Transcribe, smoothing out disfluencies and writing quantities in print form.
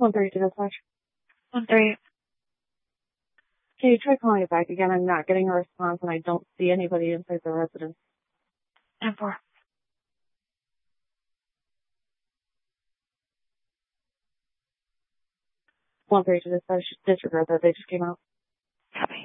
1-3 to dispatch. 1-3. Can you try calling it back again? I'm not getting a response and I don't see anybody inside the residence. 10-4. 1-3 to dispatch. Disregard that. They just came out. Copy.